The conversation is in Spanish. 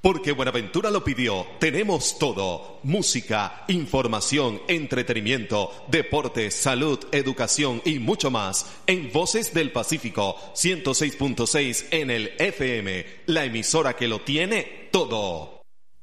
Porque Buenaventura lo pidió, tenemos todo: música, información, entretenimiento, deporte, salud, educación y mucho más. En Voces del Pacífico, 106.6 en el FM, la emisora que lo tiene todo.